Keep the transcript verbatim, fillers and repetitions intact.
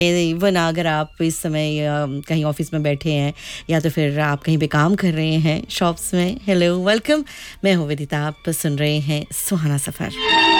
Even अगर आप इस समय अ, कहीं ऑफिस में बैठे हैं या तो फिर आप कहीं पे काम कर रहे हैं शॉप्स में, हेलो वेलकम, मैं हूँ विदिता, आप सुन रहे हैं सुहाना सफ़र।